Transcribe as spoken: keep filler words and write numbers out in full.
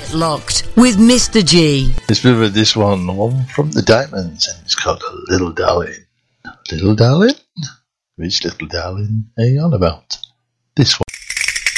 Get Locked with Mister G. Let's remember this one, one from the Diamonds, and it's called Little Darling. Little Darling? Which little darling are you on about? This one.